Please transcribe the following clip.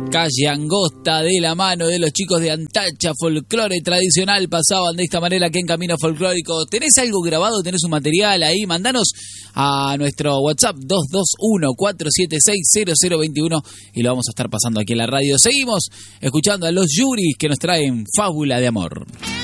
Calle Angosta, de la mano de los chicos de Antacha, folclore tradicional, pasaban de esta manera que en Camino Folclórico. ¿Tenés algo grabado? ¿Tenés un material ahí? Mandanos a nuestro WhatsApp 221-476-0021 y lo vamos a estar pasando aquí en la radio. Seguimos escuchando a los Yuris que nos traen Fábula de Amor.